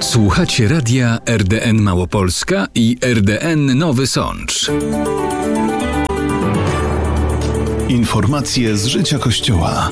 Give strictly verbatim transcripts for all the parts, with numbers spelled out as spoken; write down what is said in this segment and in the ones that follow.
Słuchacie radia R D N Małopolska i R D N Nowy Sącz. Informacje z życia Kościoła.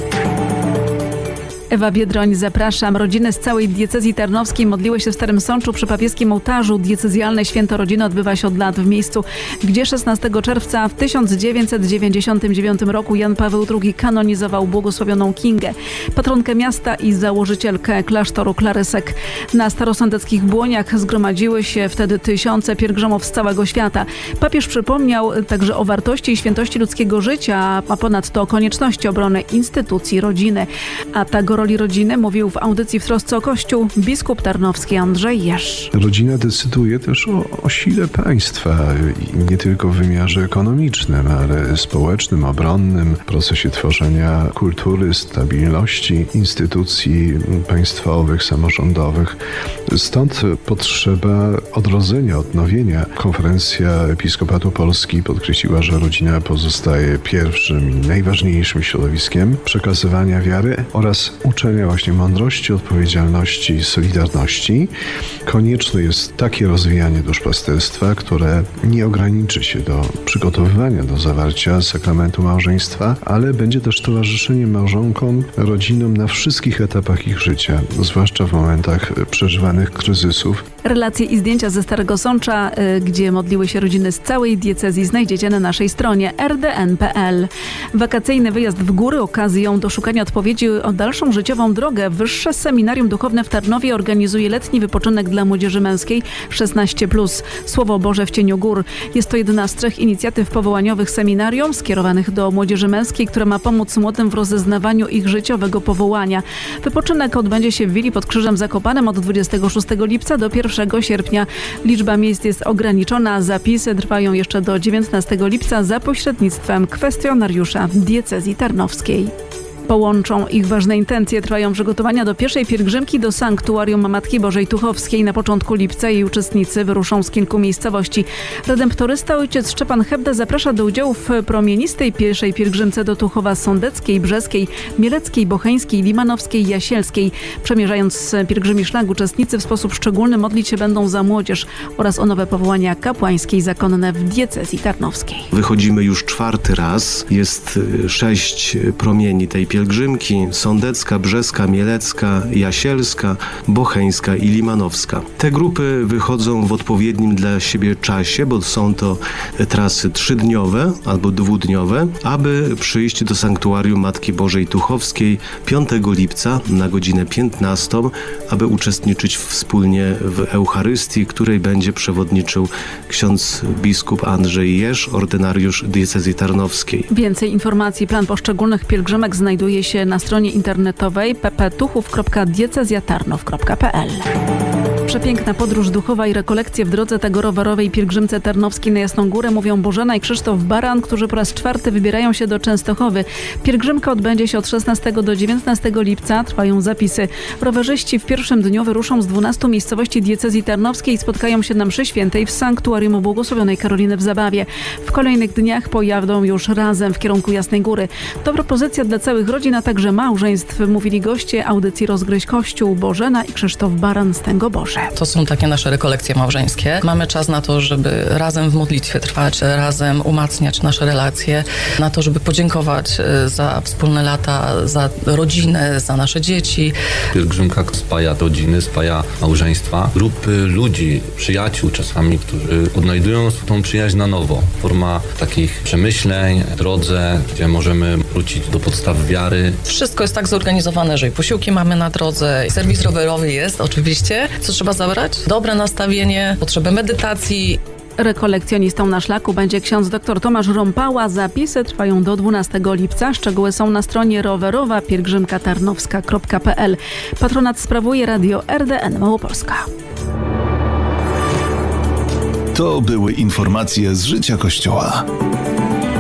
Ewa Biedroń, zapraszam. Rodziny z całej diecezji tarnowskiej modliły się w Starym Sączu przy papieskim ołtarzu. Diecezjalne święto rodziny odbywa się od lat w miejscu, gdzie szesnastego czerwca w tysiąc dziewięćset dziewięćdziesiątym dziewiątym roku Jan Paweł drugi kanonizował błogosławioną Kingę, patronkę miasta i założycielkę klasztoru Klarysek. Na starosądeckich błoniach zgromadziły się wtedy tysiące pielgrzymów z całego świata. Papież przypomniał także o wartości i świętości ludzkiego życia, a ponadto o konieczności obrony instytucji rodziny. A tak roli rodziny mówił w audycji w Trosce o Kościół biskup tarnowski Andrzej Jeż. Rodzina decyduje też o, o sile państwa i nie tylko w wymiarze ekonomicznym, ale społecznym, obronnym, w procesie tworzenia kultury, stabilności instytucji państwowych, samorządowych. Stąd potrzeba odrodzenia, odnowienia. Konferencja Episkopatu Polski podkreśliła, że rodzina pozostaje pierwszym i najważniejszym środowiskiem przekazywania wiary oraz uczenia właśnie mądrości, odpowiedzialności i solidarności. Konieczne jest takie rozwijanie duszpasterstwa, które nie ograniczy się do przygotowywania do zawarcia sakramentu małżeństwa, ale będzie też towarzyszeniem małżonkom, rodzinom na wszystkich etapach ich życia, zwłaszcza w momentach przeżywanych kryzysów. Relacje i zdjęcia ze Starego Sącza, gdzie modliły się rodziny z całej diecezji, znajdziecie na naszej stronie r d n kropka p l. Wakacyjny wyjazd w góry okazją do szukania odpowiedzi o dalszą życiową drogę. Wyższe Seminarium Duchowne w Tarnowie organizuje letni wypoczynek dla młodzieży męskiej szesnaście plus. Słowo Boże w cieniu gór. Jest to jedna z trzech inicjatyw powołaniowych seminarium skierowanych do młodzieży męskiej, która ma pomóc młodym w rozeznawaniu ich życiowego powołania. Wypoczynek odbędzie się w Willi pod Krzyżem Zakopanem od dwudziestego szóstego lipca do pierwszego sierpnia. Liczba miejsc jest ograniczona. Zapisy trwają jeszcze do dziewiętnastego lipca za pośrednictwem kwestionariusza diecezji tarnowskiej. Połączą ich ważne intencje. Trwają przygotowania do pierwszej pielgrzymki do Sanktuarium Matki Bożej Tuchowskiej. Na początku lipca jej uczestnicy wyruszą z kilku miejscowości. Redemptorysta ojciec Szczepan Hebda zaprasza do udziału w promienistej pierwszej pielgrzymce do Tuchowa Sądeckiej, Brzeskiej, Mieleckiej, Bocheńskiej, Limanowskiej i Jasielskiej. Przemierzając pielgrzymi szlak, uczestnicy w sposób szczególny modlić się będą za młodzież oraz o nowe powołania kapłańskie i zakonne w diecezji tarnowskiej. Wychodzimy już czwarty raz. Jest sześć promieni tej pielgrzymki. Pielgrzymki Sądecka, Brzeska, Mielecka, Jasielska, Bocheńska i Limanowska. Te grupy wychodzą w odpowiednim dla siebie czasie, bo są to trasy trzydniowe albo dwudniowe, aby przyjść do Sanktuarium Matki Bożej Tuchowskiej piątego lipca na godzinę piętnastą, aby uczestniczyć wspólnie w Eucharystii, której będzie przewodniczył ksiądz biskup Andrzej Jeż, ordynariusz diecezji tarnowskiej. Więcej informacji, plan poszczególnych pielgrzymek znajduje się na stronie internetowej p p tuchów kropka diecezja tarnow kropka p l. Przepiękna podróż duchowa i rekolekcje w drodze tego rowerowej pielgrzymce tarnowskiej na Jasną Górę mówią Bożena i Krzysztof Baran, którzy po raz czwarty wybierają się do Częstochowy. Pielgrzymka odbędzie się od szesnastego do dziewiętnastego lipca. Trwają zapisy. Rowerzyści w pierwszym dniu wyruszą z dwunastu miejscowości diecezji tarnowskiej i spotkają się na mszy świętej w Sanktuarium Błogosławionej Karoliny w Zabawie. W kolejnych dniach pojadą już razem w kierunku Jasnej Góry. To propozycja dla całych rodzin, a także małżeństw, mówili goście audycji Rozgryź Kościół Bożena i Krzysztof Baran z Tęgo Boże. To są takie nasze rekolekcje małżeńskie. Mamy czas na to, żeby razem w modlitwie trwać, razem umacniać nasze relacje, na to, żeby podziękować za wspólne lata, za rodzinę, za nasze dzieci. Pielgrzymka spaja rodziny, spaja małżeństwa. Grupy ludzi, przyjaciół czasami, którzy odnajdują tą przyjaźń na nowo. Forma takich przemyśleń, drodze, gdzie możemy wrócić do podstaw wiary. Wszystko jest tak zorganizowane, że i posiłki mamy na drodze, serwis rowerowy jest oczywiście. Co trzeba zabrać? Dobre nastawienie, potrzebę medytacji. Rekolekcjonistą na szlaku będzie ksiądz dr Tomasz Rąpała. Zapisy trwają do dwunastego lipca. Szczegóły są na stronie rowerowa pielgrzymka tarnowska kropka p l. Patronat sprawuje radio R D N Małopolska. To były informacje z życia Kościoła.